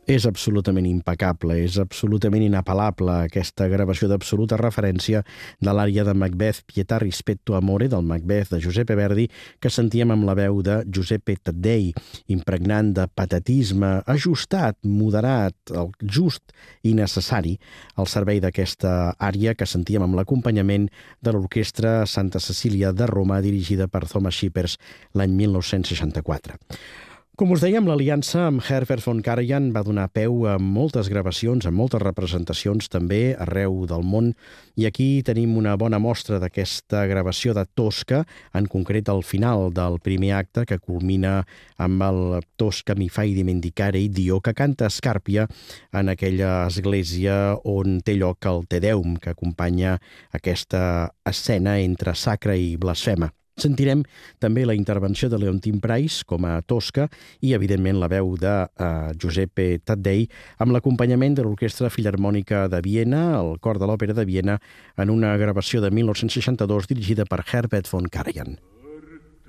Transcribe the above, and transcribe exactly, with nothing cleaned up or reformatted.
És absolutament impecable, és absolutament inapel·lable aquesta gravació d'absoluta referència de l'ària de Macbeth Pietà rispetto amore del Macbeth de Giuseppe Verdi que sentíem amb la veu de Giuseppe Taddei, impregnant de patetisme, ajustat, moderat, el just i necessari al servei d'aquesta ària que sentíem amb l'acompanyament de l'Orquestra Santa Cecília de Roma dirigida per Thomas Shippers l'any mil nou-cents seixanta-quatre. Com us dèiem, l'aliança amb Herbert von Karajan va donar peu a moltes gravacions, a moltes representacions també arreu del món, i aquí tenim una bona mostra d'aquesta gravació de Tosca, en concret al final del primer acte, que culmina amb el Tosca mi fai dimendicare Dio, que canta Scarpia en aquella església on té lloc el Te Deum, que acompanya aquesta escena entre sacre i blasfema. Sentirem també la intervenció de Leontyne Price com a Tosca i, evidentment, la veu de uh, Giuseppe Taddei amb l'acompanyament de l'Orquestra Filharmònica de Viena, el Cor de l'Òpera de Viena, en una gravació de mil nou-cents seixanta-dos dirigida per Herbert von Karajan.